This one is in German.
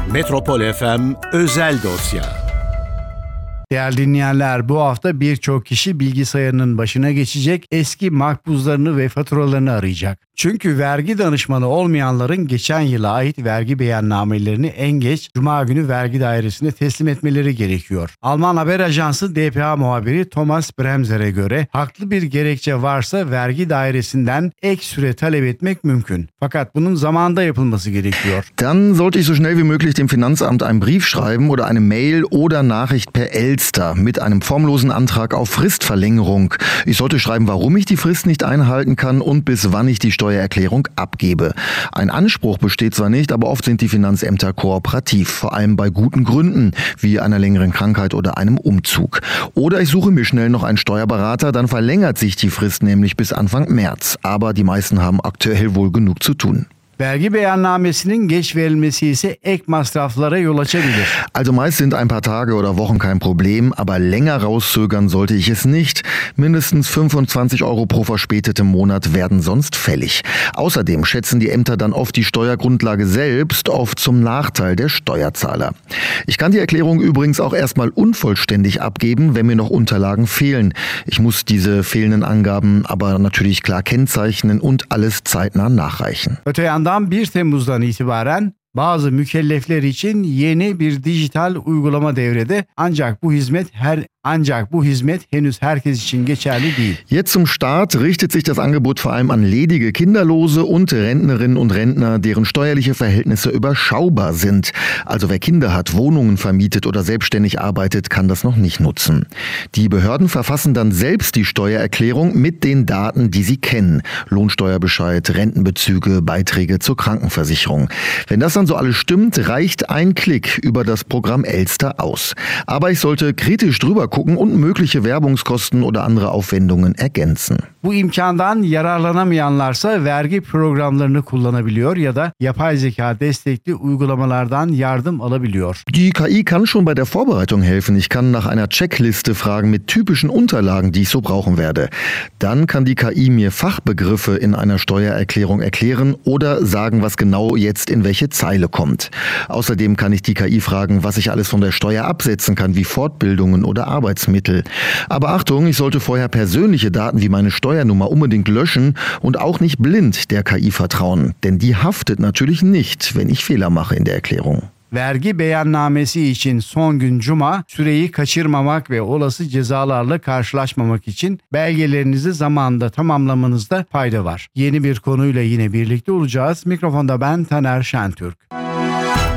Metropol FM Özel Dosya. Değerli dinleyenler, bu hafta birçok kişi bilgisayarının başına geçecek, eski makbuzlarını ve faturalarını arayacak. Çünkü vergi danışmanı olmayanların geçen yıla ait vergi beyannamelerini en geç Cuma günü vergi dairesine teslim etmeleri gerekiyor. Alman haber ajansı DPA muhabiri Thomas Bremser'e göre haklı bir gerekçe varsa vergi dairesinden ek süre talep etmek mümkün. Fakat bunun zamanında yapılması gerekiyor. Dann sollte ich so schnell wie möglich dem Finanzamt einen Brief schreiben oder eine Mail oder Nachricht per Elster mit einem formlosen Antrag auf Fristverlängerung. Ich sollte schreiben, warum ich die Frist nicht einhalten kann und bis wann ich die Steuererklärung abgebe. Ein Anspruch besteht zwar nicht, aber oft sind die Finanzämter kooperativ, vor allem bei guten Gründen, wie einer längeren Krankheit oder einem Umzug. Oder ich suche mir schnell noch einen Steuerberater, dann verlängert sich die Frist nämlich bis Anfang März. Aber die meisten haben aktuell wohl genug zu tun. Vergi beyannamesinin geç verilmesi ise ek masraflara yol açabilir. Also meist sind ein paar Tage oder Wochen kein Problem, aber länger rauszögern sollte ich es nicht. Mindestens 25 € pro verspätetem Monat werden sonst fällig. Außerdem schätzen die Ämter dann oft die Steuergrundlage selbst, oft zum Nachteil der Steuerzahler. Ich kann die Erklärung übrigens auch erstmal unvollständig abgeben, wenn mir noch Unterlagen fehlen. Ich muss diese fehlenden Angaben aber natürlich klar kennzeichnen und alles zeitnah nachreichen. Öte yandan 1 Temmuz'dan itibaren bazı mükellefler için yeni bir dijital uygulama devrede, ancak bu hizmet henüz herkes için geçerli değil. Jetzt zum Start richtet sich das Angebot vor allem an ledige Kinderlose und Rentnerinnen und Rentner, deren steuerliche Verhältnisse überschaubar sind. Also wer Kinder hat, Wohnungen vermietet oder selbstständig arbeitet, kann das noch nicht nutzen. Die Behörden verfassen dann selbst die Steuererklärung mit den Daten, die sie kennen. Lohnsteuerbescheid, Rentenbezüge, Beiträge zur Krankenversicherung. Wenn das dann so alles stimmt, reicht ein Klick über das Programm Elster aus. Aber ich sollte kritisch drüber gucken und mögliche Werbungskosten oder andere Aufwendungen ergänzen. Bu imkandan yararlanamayanlarsa vergi programlarını kullanabiliyor ya da yapay zeka destekli uygulamalardan yardım alabiliyor. Die KI kann schon bei der Vorbereitung helfen. Ich kann nach einer Checkliste fragen mit typischen Unterlagen, die ich so brauchen werde. Dann kann die KI mir Fachbegriffe in einer Steuererklärung erklären oder sagen, was genau jetzt in welche Zeile kommt. Außerdem kann ich die KI fragen, was ich alles von der Steuer absetzen kann, wie Fortbildungen oder Arbeitsmittel. Aber Achtung, ich sollte vorher persönliche Daten wie meine Steuernummer unbedingt löschen und auch nicht blind der KI vertrauen. Denn die haftet natürlich nicht, wenn ich Fehler mache in der Erklärung. Vergi beyannamesi için son gün Cuma, süreyi kaçırmamak ve olası cezalarla karşılaşmamak için belgelerinizi zamanında tamamlamanızda fayda var. Yeni bir konuyla yine birlikte olacağız. Mikrofonda ben Taner Şentürk.